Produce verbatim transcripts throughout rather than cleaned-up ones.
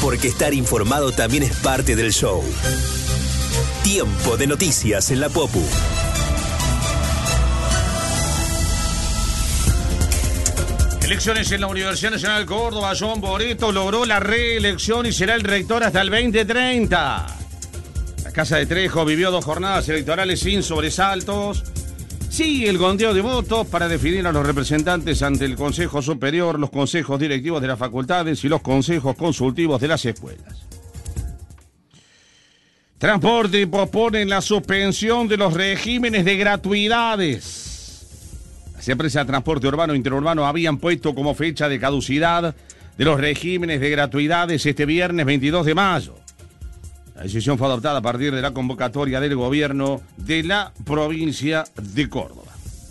porque estar informado también es parte del show. Tiempo de noticias en la Popu. Elecciones en la Universidad Nacional de Córdoba. John Boretto logró la reelección y será el rector hasta el veinte treinta. La Casa de Trejo vivió dos jornadas electorales sin sobresaltos. Sigue el conteo de votos para definir a los representantes ante el Consejo Superior, los consejos directivos de las facultades y los consejos consultivos de las escuelas. Transporte pospone la suspensión de los regímenes de gratuidades. Las empresas de transporte urbano e interurbano habían puesto como fecha de caducidad de los regímenes de gratuidades este viernes veintidós de mayo. La decisión fue adoptada a partir de la convocatoria del gobierno de la provincia de Córdoba.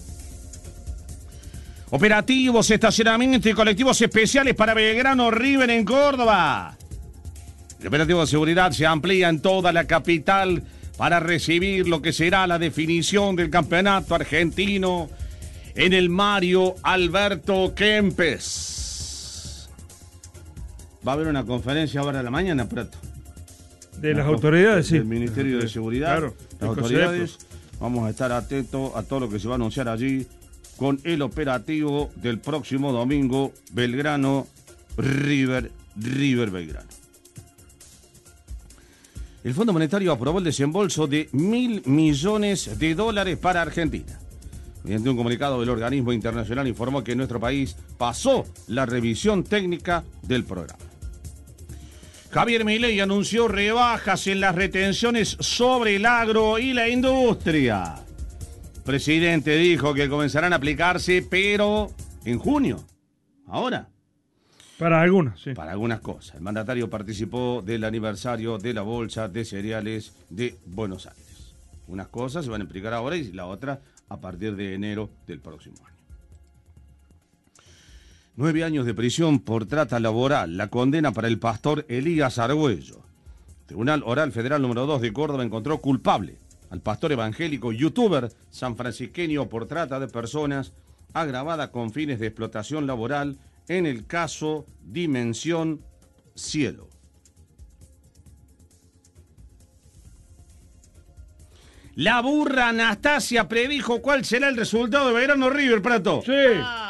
Operativos, estacionamiento y colectivos especiales para Belgrano River en Córdoba. El operativo de seguridad se amplía en toda la capital para recibir lo que será la definición del campeonato argentino en el Mario Alberto Kempes. Va a haber una conferencia ahora a la mañana, Prato. De las autoridades, sí. Del Ministerio de Seguridad. Claro, las autoridades. Vamos a estar atentos a todo lo que se va a anunciar allí con el operativo del próximo domingo, Belgrano River, River Belgrano. El Fondo Monetario aprobó el desembolso de mil millones de dólares para Argentina. Mediante un comunicado del organismo internacional informó que nuestro país pasó la revisión técnica del programa. Javier Milei anunció rebajas en las retenciones sobre el agro y la industria. El presidente dijo que comenzarán a aplicarse, pero en junio. Ahora. Para algunas, sí. Para algunas cosas. El mandatario participó del aniversario de la Bolsa de Cereales de Buenos Aires. Unas cosas se van a aplicar ahora y la otra a partir de enero del próximo año. Nueve años de prisión por trata laboral. La condena para el pastor Elías Argüello. Tribunal Oral Federal número dos de Córdoba encontró culpable al pastor evangélico y youtuber sanfrancisqueño por trata de personas agravada con fines de explotación laboral en el caso Dimensión Cielo. La burra Anastasia predijo cuál será el resultado de Belgrano River, Prato. Sí. Ay.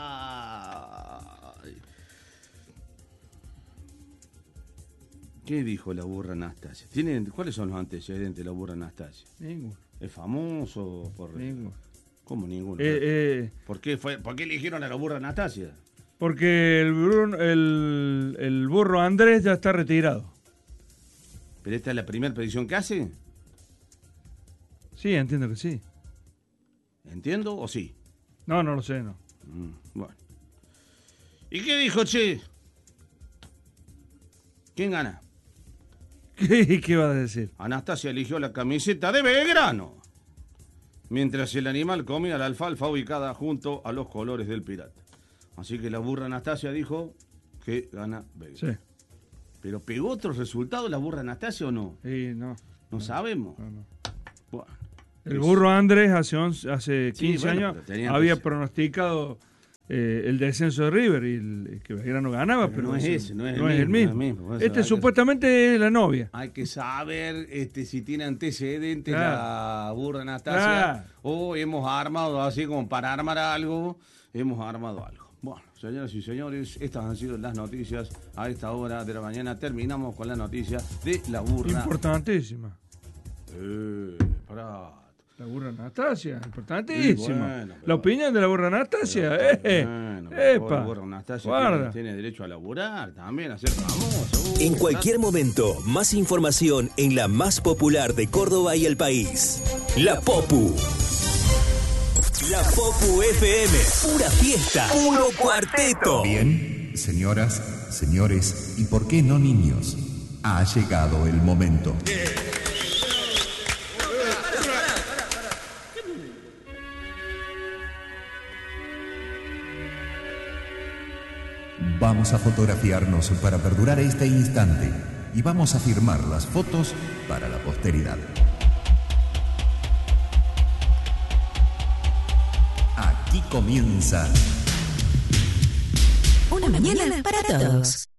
¿Qué dijo la burra Anastasia? ¿Tienen, ¿Cuáles son los antecedentes de la burra Anastasia? Ninguno. ¿Es famoso? Por... Ninguno. ¿Cómo ninguno? Eh, eh, ¿Por qué fue, ¿Por qué eligieron a la burra Anastasia? Porque el burro, el, el burro Andrés ya está retirado. ¿Pero esta es la primera predicción que hace? Sí, entiendo que sí. ¿Entiendo o sí? No, no lo sé, no. Mm, bueno. ¿Y qué dijo, che? ¿Quién gana? ¿Qué, qué va a decir? Anastasia eligió la camiseta de Belgrano, mientras el animal comía la alfalfa ubicada junto a los colores del pirata. Así que la burra Anastasia dijo que gana Belgrano. Sí. ¿Pero pegó otro resultado la burra Anastasia o no? Sí, no. No, no sabemos. No, no. Bueno, el burro Andrés hace, once, hace quince sí, bueno, años había que... pronosticado eh, el descenso de River y el, que Belgrano ganaba, pero, pero no es ese, no es, no el, es mismo, el mismo. No es el mismo. Este hay supuestamente que, es la novia. Hay que saber este, si tiene antecedentes ah. la burra Anastasia ah. o hemos armado así como para armar algo, hemos armado algo. Bueno, señoras y señores, estas han sido las noticias a esta hora de la mañana. Terminamos con la noticia de la burra. Importantísima. Eh, para... La burra Anastasia, importantísima. Bueno, la opinión de la burra Anastasia, pero, eh. Bueno, epa. La burra Anastasia guarda. Tiene, tiene derecho a laburar también, a ser famoso. Uh, en cualquier momento, más información en la más popular de Córdoba y el país. La Popu. La Popu F M. Pura fiesta. Puro cuarteto. Bien, señoras, señores, y por qué no niños, ha llegado el momento. Vamos a fotografiarnos para perdurar este instante y vamos a firmar las fotos para la posteridad. Aquí comienza Una mañana para todos.